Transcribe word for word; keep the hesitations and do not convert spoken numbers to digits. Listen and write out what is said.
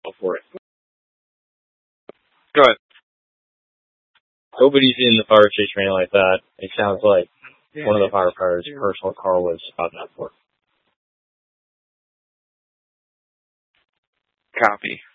for it. Go ahead. Nobody's in the fire station or anything like that. It sounds like one of the firefighters' personal car was out that for. Copy.